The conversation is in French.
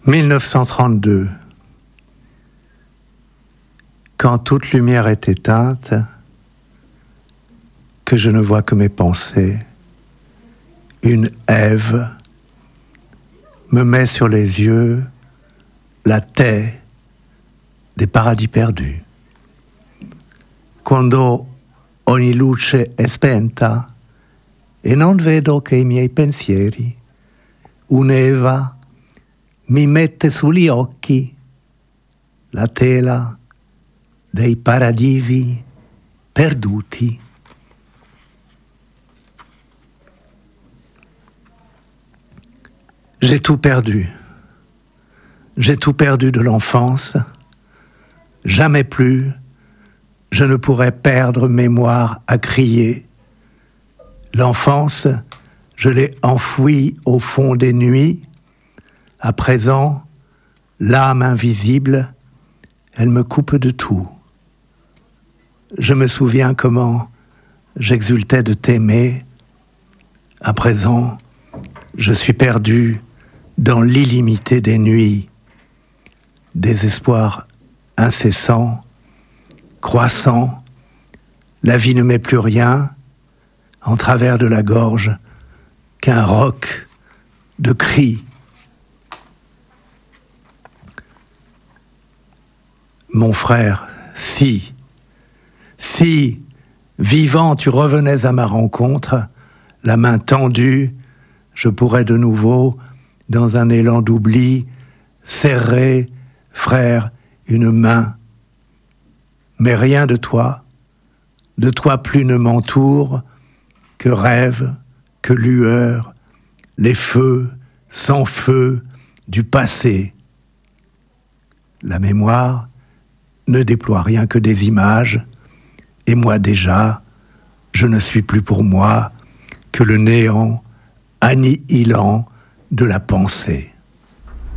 1932. Quand toute lumière est éteinte, que je ne vois que mes pensées, une Ève me met sur les yeux la taie des paradis perdus. Quando ogni luce è spenta e non vedo che i miei pensieri, un'Eva mi mette sugli occhi la tela dei paradisi perduti. J'ai tout perdu. J'ai tout perdu de l'enfance. Jamais plus je ne pourrai perdre mémoire à crier. L'enfance, je l'ai enfouie au fond des nuits. À présent, l'âme invisible, elle me coupe de tout. Je me souviens comment j'exultais de t'aimer. À présent, je suis perdu dans l'illimité des nuits. Désespoir incessant, croissant, la vie ne met plus rien en travers de la gorge qu'un roc de cris. Mon frère, si, vivant, tu revenais à ma rencontre, la main tendue, je pourrais de nouveau, dans un élan d'oubli, serrer, frère, une main. Mais rien de toi plus ne m'entoure que rêve, que lueur, les feux sans feu du passé. La mémoire ne déploie rien que des images, et moi déjà, je ne suis plus pour moi que le néant annihilant de la pensée.